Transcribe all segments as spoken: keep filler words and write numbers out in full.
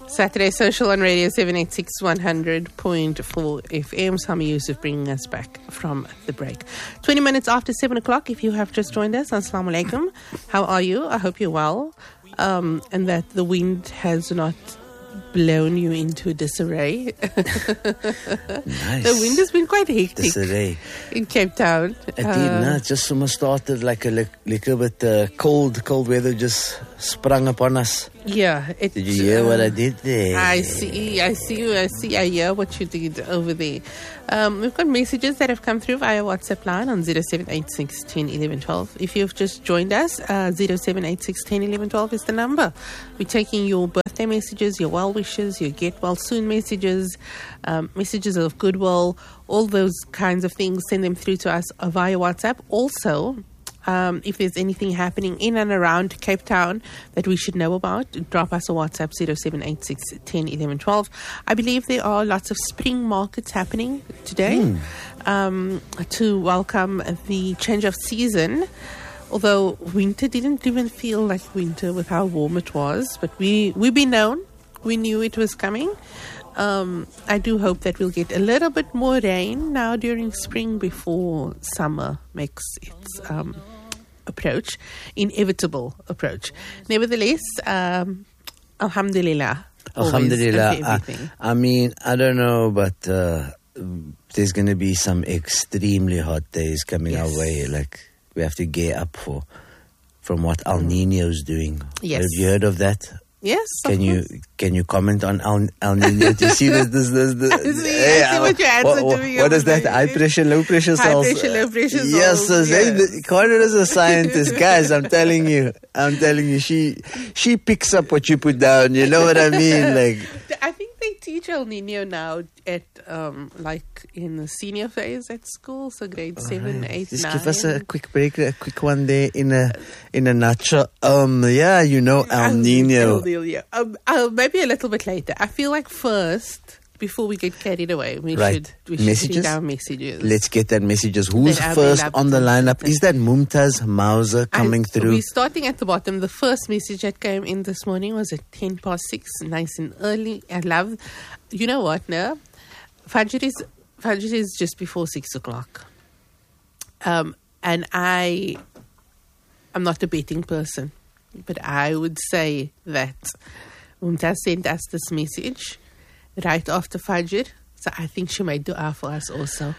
Saturday Social on Radio seven eighty-six, one hundred point four F M. Sami Yusuf bringing us back from the break. twenty minutes after seven o'clock, if you have just joined us, Assalamu alaikum. How are you? I hope you're well. Um, and that the wind has not blown you into disarray. Nice. The wind has been quite hectic Disarray. in Cape Town. It Uh, did, no, just from started like a li- little bit uh, cold, cold weather just sprung upon us. Yeah. It, Did you hear uh, what I did there? I see, I see, I see, I hear what you did over there. Um, we've got messages that have come through via WhatsApp line on zero seven eight six, one zero, one one, one two. If you've just joined us, uh, zero seven eight six, one zero, one one, one two is the number. We're taking your birthday messages, your well wishes, your get well soon messages, um, messages of goodwill, all those kinds of things. Send them through to us via WhatsApp. Also, Um, if there's anything happening in and around Cape Town that we should know about, drop us a WhatsApp zero seven eight six, one zero, one one, one two. I believe there are lots of spring markets happening today mm. um, to welcome the change of season. Although winter didn't even feel like winter with how warm it was, but we we've been known, we knew it was coming. Um, I do hope that we'll get a little bit more rain now during spring before summer makes its um, approach, inevitable approach. Nevertheless, um, Alhamdulillah. Alhamdulillah. I, I mean, I don't know, but uh, there's going to be some extremely hot days coming yes. our way. Like we have to gear up for from what El Nino's doing. Yes. Have you heard of that? Yes. Can you can you comment on El, El Nino? Do you see this? This, this, this, I see, hey, I see what your hands what, are doing. What is that? High pressure, low pressure cells. High pressure, low pressure cells. Yes, so yes. Carter is a scientist, guys. I'm telling you, I'm telling you, she she picks up what you put down. You know what I mean? Like, I think they teach El Nino now at um like in the senior phase at school, so grade All seven, right. eight, Just nine. give us a quick break, a quick one there in a in a nutshell. Um, yeah, you know El Nino. Yeah. Um, uh, maybe a little bit later. I feel like first, before we get carried away, we right. should we should messages? read our messages. Let's get that messages. Who's first on the lineup? Is that Mumtaz Mauser coming I, through? We're starting at the bottom. The first message that came in this morning was at ten past six, nice and early. I love. You know what? No, Fajr is Fajr is just before six o'clock. Um, and I, I'm not a betting person, but I would say that Mumtaz sent us this message right after Fajr, so I think she made dua for us also.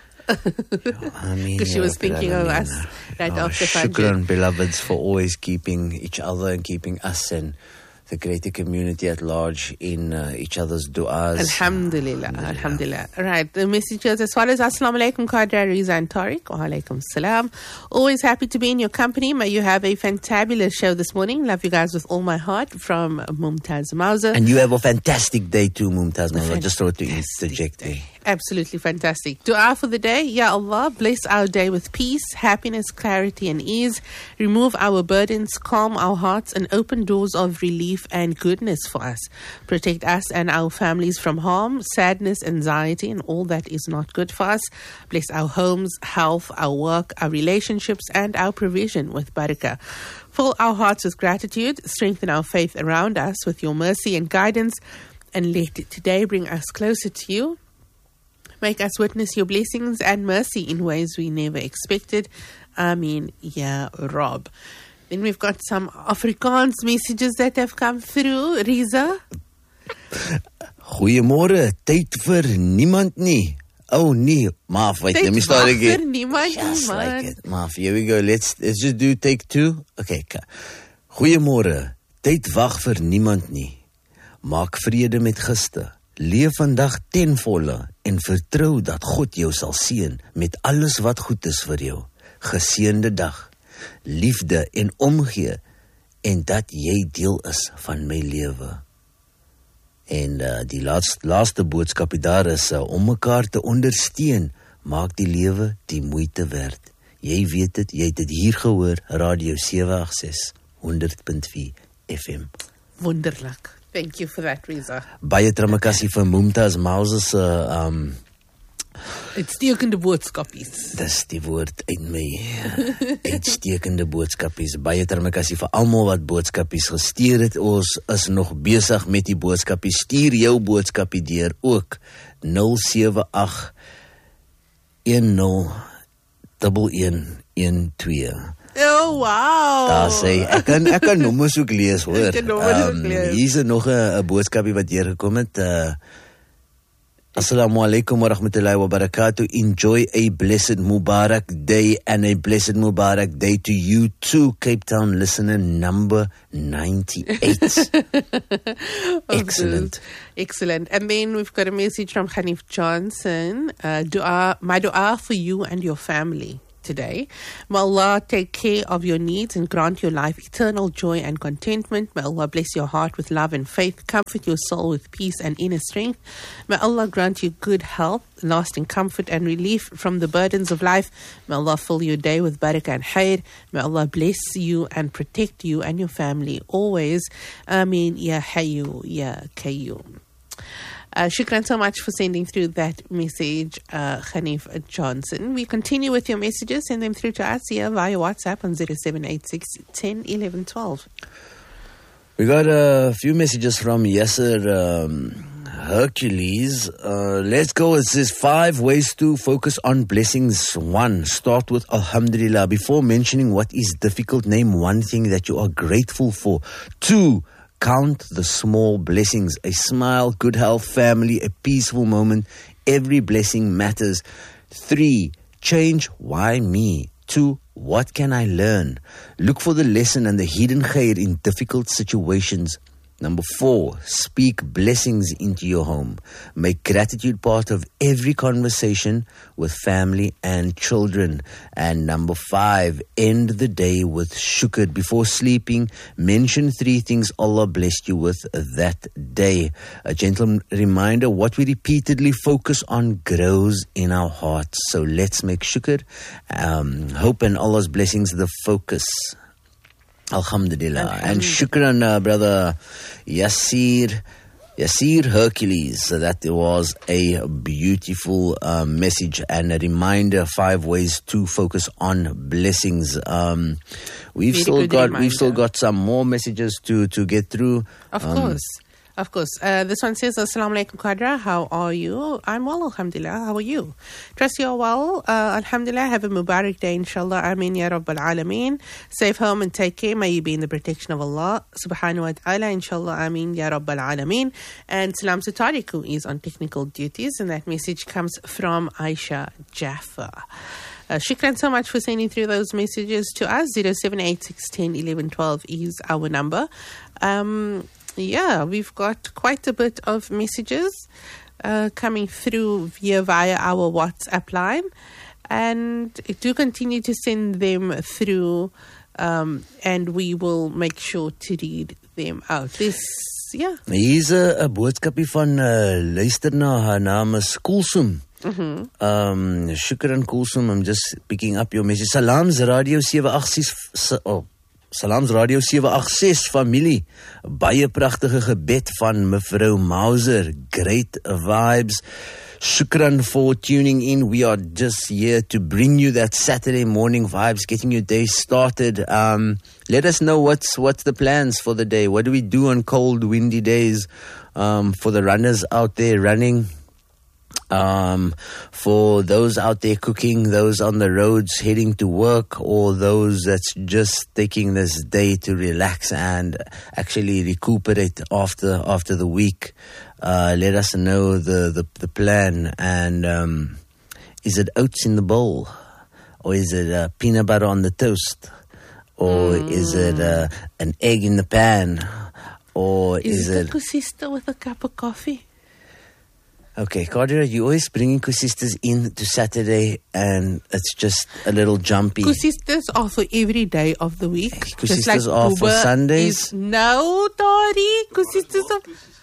Because she was thinking of us right oh, after Fajr. Shukran, beloveds, for always keeping each other and keeping us and the greater community at large in uh, each other's du'as. Alhamdulillah, Alhamdulillah. Alhamdulillah. Right, the messages as follows. Assalamu alaikum, Qadra, Riza and Tariq. Wa alaikum salam. Always happy to be in your company. May you have a fantabulous show this morning. Love you guys with all my heart, from Mumtaz Mauser. And you have a fantastic day too, Mumtaz Mauser. Just thought to interject there. Absolutely fantastic. Dua for the day. Ya Allah, bless our day with peace, happiness, clarity and ease. Remove our burdens, calm our hearts and open doors of relief and goodness for us. Protect us and our families from harm, sadness, anxiety and all that is not good for us. Bless our homes, health, our work, our relationships and our provision with barakah. Fill our hearts with gratitude. Strengthen our faith around us with your mercy and guidance. And let today bring us closer to you. Make us witness your blessings and mercy in ways we never expected. Ameen, Ya Rab. Then we've got some Afrikaans messages that have come through. Riza? Goeiemorgen, tyd vir niemand nie. Oh nee, maaf, wait, let me start again. Tyd vir niemand Just nie, like it, maaf. Here we go, let's, let's just do take two. Okay, goeiemorgen, tyd wag vir niemand nie. Maak vrede met gister. Leef vandag ten volle en vertrou dat God jou sal seën met alles wat goed is vir jou. Geseënde dag, liefde en omgee en dat jy deel is van my lewe. En uh, die laaste, laaste boodskap daar is uh, om mekaar te ondersteun, maak die lewe die moeite werd. Jy weet het, jy het dit hier gehoor, Radio sewe agt ses, honderd punt vier F M. Wonderlik. Thank you for that, Riza. Baie terima kasih vir Mumtaz Mauser se um Uitstekende boodskapies. Dis die woord uit my. Uitstekende boodskapies. Baie termikasie vir almal wat boodskapies gestuur het. Ons is nog besig met die boodskapies. Stuur jou boodskapie deur ook nul sewe ag een nul een een een twee. Oh, wow. Daar sê, ek kan, ek kan nommers ook lees, hoor. Ek kan nommers ook lees. Um, hier is nog een boodskapie wat hier gekom het. Uh, Assalamu alaikum wa rahmatullahi wa barakatuh. Enjoy a blessed Mubarak day and a blessed Mubarak day to you too, Cape Town listener number ninety-eight. Excellent. Excellent. And then we've got a message from Hanif Johnson. Uh, dua, my dua for you and your family today. May Allah take care of your needs and grant your life eternal joy and contentment. May Allah bless your heart with love and faith, comfort your soul with peace and inner strength. May Allah grant you good health, lasting comfort and relief from the burdens of life. May Allah fill your day with barakah and khair. May Allah bless you and protect you and your family always. Ameen ya hayyu ya qayyum. Uh, shukran so much for sending through that message, uh, Hanif Johnson. We continue with your messages. Send them through to us here via WhatsApp on zero seven eight six, one zero, one one, one two. We got a few messages from Yasser um, Hercules. Uh, let's go. It says five ways to focus on blessings. One, start with Alhamdulillah. Before mentioning what is difficult, name one thing that you are grateful for. Two, count the small blessings. A smile, good health, family, a peaceful moment. Every blessing matters. Three, change why me. Two, what can I learn? Look for the lesson and the hidden khair in difficult situations. Number four, speak blessings into your home. Make gratitude part of every conversation with family and children. And number five, end the day with shukr. Before sleeping, mention three things Allah blessed you with that day. A gentle reminder, what we repeatedly focus on grows in our hearts. So let's make shukr. Um, hope and Allah's blessings the focus. Alhamdulillah. Alhamdulillah. And shukran, uh, brother Yasir, Yasir Hercules. So that was a beautiful uh, message and a reminder. Five ways to focus on blessings. Um, we've Very still got reminder. we've still got some more messages to to get through. Of um, course. Of course. Uh, this one says, Assalamu alaikum, Qadra. How are you? I'm well, alhamdulillah. How are you? Trust you're well. Uh, alhamdulillah. Have a Mubarak day, inshallah. Ameen, ya Rabbal Alameen. Safe home and take care. May you be in the protection of Allah subhanahu wa ta'ala, inshallah. Ameen, ya Rabbal Alameen. And salam to Tariq, who is on technical duties. And that message comes from Aisha Jaffa. Uh, shukran so much for sending through those messages to us. zero seven eight six, one zero, one one, one two is our number. Um... Yeah, we've got quite a bit of messages uh, coming through via via our WhatsApp line, and do continue to send them through, um, and we will make sure to read them out. This, yeah. Hier's 'n boodskapie van uh, luister na haar naam is Kulsum. Mm-hmm. Um, shukran Kulsum, I'm just picking up your message. Salams Radio seven eighty-six. Oh. Salams Radio seven eighty-six familie. Baie pragtige gebed van mevrou Mauser. Great vibes. Shukran for tuning in. We are just here to bring you that Saturday morning vibes, getting your day started. Um, let us know what's what's the plans for the day. What do we do on cold, windy days? Um, for the runners out there running. Um, for those out there cooking, those on the roads heading to work, or those that's just taking this day to relax and actually recuperate after after the week, uh, let us know the, the, the plan. And um, is it oats in the bowl? Or is it uh, peanut butter on the toast? Or mm. is it uh, an egg in the pan? Or is, is it... Is it a sister with a cup of coffee? Okay, Cardia, you always bringing kusistas in to Saturday, and it's just a little jumpy. Kusistas are for every day of the week. Kusistas like are for Sundays? Is, no, Tariq. Kusistas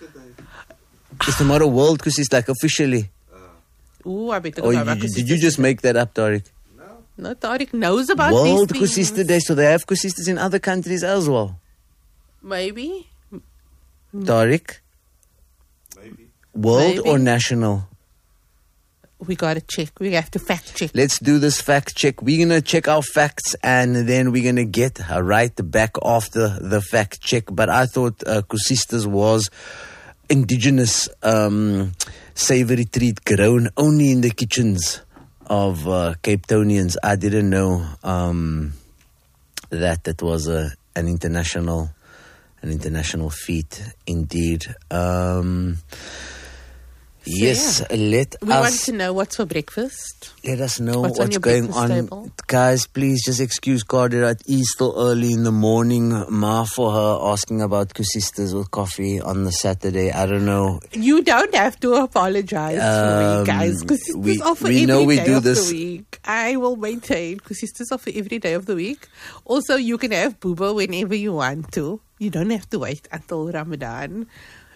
are... Is tomorrow World Kusista, like officially? Uh, Ooh, I better go back. Did you just make that up, Tariq? No. No, Tariq knows about World these things. Kusista Day, so they have kusistas in other countries as well? Maybe. Tariq? World Maybe. Or national? we got to check. We have to fact check. Let's do this fact check. We're going to check our facts and then we're going to get right back after the fact check. But I thought uh, Kusistas was indigenous um, savory treat grown only in the kitchens of uh, Cape Townians. I didn't know um, that it was a, an international an international feat indeed. Um, So, yes, yeah. let We us... want to know what's for breakfast. Let us know What's what's, on your going breakfast on. table? Guys, please just excuse Carter. It is still early in the morning. Ma for her asking about Kusistas with coffee on the Saturday. I don't know. You don't have to apologize to Um, me, guys, because sisters we- are for we every know we day do of this- the week. I will maintain because sisters are for every day of the week. Also, you can have booba whenever you want to. You don't have to wait until Ramadan.